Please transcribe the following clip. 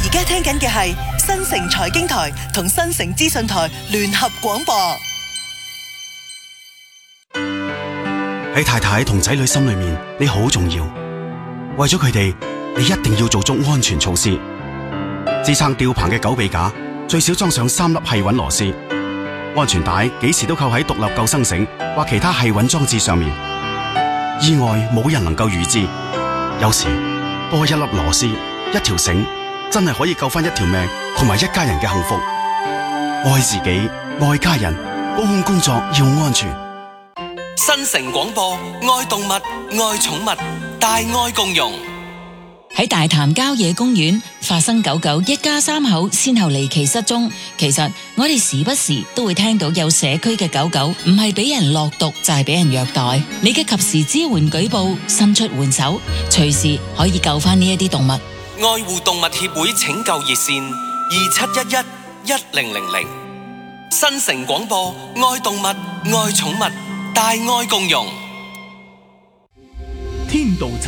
而家聽緊嘅係新城財經台同新城資訊台聯合廣播。 喺太太同仔女心裏面，你好重要。為咗佢哋，你一定要做足安全措施。支撐吊棚嘅狗臂架最少裝上3粒繫穩螺絲。安全帶幾時都扣喺獨立救生繩或其他繫穩裝置上面。意外冇人能夠預知，有時多一粒螺絲、一條繩，真係可以救翻一條命同埋一家人嘅幸福。愛自己，愛家人，高空工作要安全。 新城廣播，愛動物，愛寵物，大愛共融。 喺大潭郊野公園發生狗狗一家3口先後離奇失蹤。其實我哋時不時都會聽到有社區嘅狗狗唔係俾人落毒就係俾人虐待。你嘅及時支援舉報，伸出援手，隨時可以救翻呢一啲動物。 愛護動物協會拯救熱線27111000。新城廣播，愛動物，愛寵物，大愛共融。 天道